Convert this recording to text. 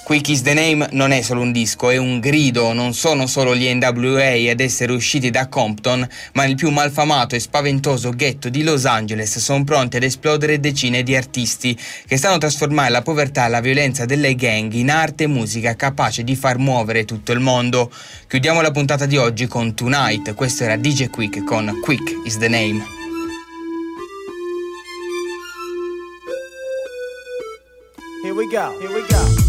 Quick is the Name non è solo un disco, è un grido. Non sono solo gli NWA ad essere usciti da Compton, ma il più malfamato e spaventoso ghetto di Los Angeles sono pronti ad esplodere decine di artisti che stanno a trasformare la povertà e la violenza delle gang in arte e musica capace di far muovere tutto il mondo. Chiudiamo la puntata di oggi con Tonight. Questo era DJ Quick con Quick is the Name. Here we go.